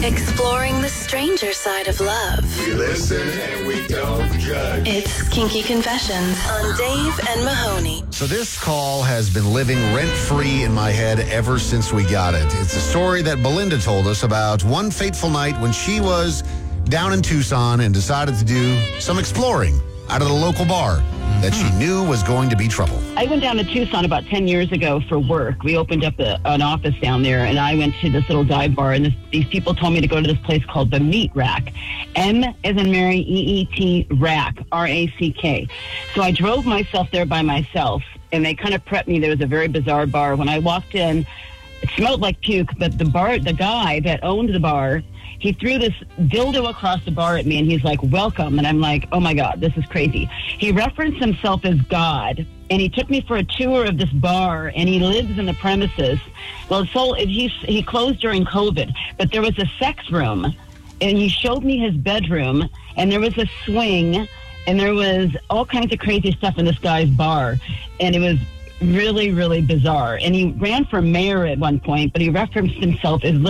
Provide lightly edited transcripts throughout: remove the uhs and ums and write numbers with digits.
Exploring the stranger side of love. We listen and we don't judge. It's Kinky Confessions on Dave and Mahoney. So this call has been living rent-free in my head ever since we got it. It's a story that Belinda told us about one fateful night when she was down in Tucson and decided to do some exploring out of the local bar that she knew was going to be trouble. I went down to Tucson about 10 years ago for work. We opened up an office down there, and I went to this little dive bar, and these people told me to go to this place called the Meat Rack. M as in Mary, E-E-T, Rack, R-A-C-K. So I drove myself there by myself, and they kind of prepped me. There was a very bizarre bar. When I walked in, it smelled like puke, but the guy that owned the bar, he threw this dildo across the bar at me, and he's like, welcome. And I'm like, oh, my God, this is crazy. He referenced himself as God, and he took me for a tour of this bar, and he lives in the premises. Well, so he closed during COVID, but there was a sex room, and he showed me his bedroom, and there was a swing, and there was all kinds of crazy stuff in this guy's bar, and it was really, really bizarre. And he ran for mayor at one point, but he referenced himself as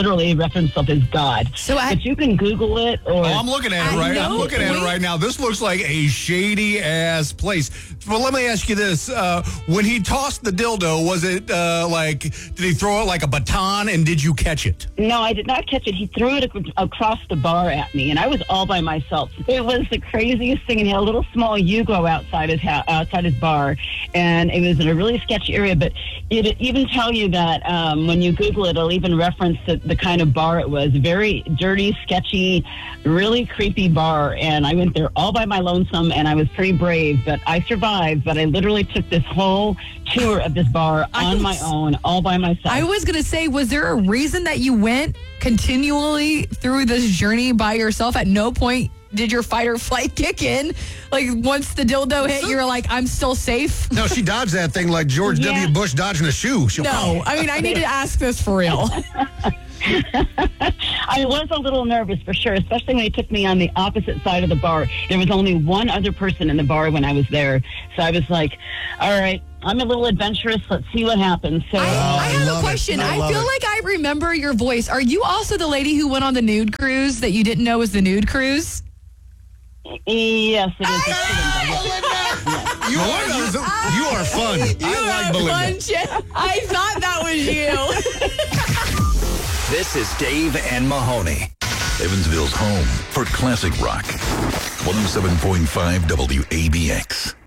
God. But you can Google it. Or I'm looking at it right now. This looks like a shady ass place. Well, let me ask you this: when he tossed the dildo, was it did he throw it like a baton, and did you catch it? No, I did not catch it. He threw it across the bar at me, and I was all by myself. It was the craziest thing. And he had a little small Yugo outside his bar, and it was in a really sketchy area. But it even tell you that when you Google it, it'll even reference the kind of bar it was. Very dirty, sketchy, really creepy bar. And I went there all by my lonesome, and I was pretty brave, but I survived. But I literally took this whole tour of this bar on my own, all by myself. I was going to say, was there a reason that you went continually through this journey by yourself? At no point did your fight or flight kick in? Like, once the dildo hit, you're like, I'm still safe? No, she dodged that thing like George W. Bush dodging a shoe. I need to ask this for real. I was a little nervous for sure, especially when he took me on the opposite side of the bar. There was only one other person in the bar when I was there. So I was like, all right, I'm a little adventurous. Let's see what happens. So I have a question. I feel like I remember your voice. Are you also the lady who went on the nude cruise that you didn't know was the nude cruise? Yes, it is. You are fun. I like Belinda. I thought that was you. This is Dave and Mahoney, Evansville's home for classic rock. 107.5 WABX.